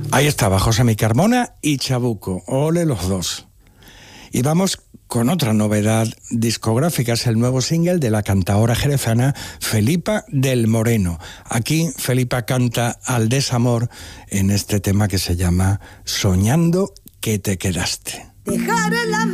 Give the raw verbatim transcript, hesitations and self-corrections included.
Ahí estaba José Mi Carmona y Chabuco, ole los dos. Y vamos con otra novedad discográfica, es el nuevo single de la cantaora jerezana Felipa del Moreno. Aquí Felipa canta al desamor en este tema que se llama Soñando que te quedaste. Dejar el